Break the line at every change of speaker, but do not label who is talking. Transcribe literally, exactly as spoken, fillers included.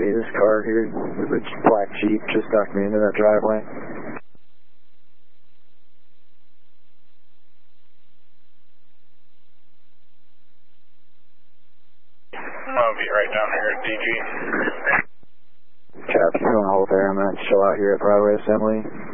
three, this car here, the black Jeep just knocked me into that driveway.
I'll be right down here at D G.
Cap, you want to hold there? I'm going to chill out here at Broadway Assembly.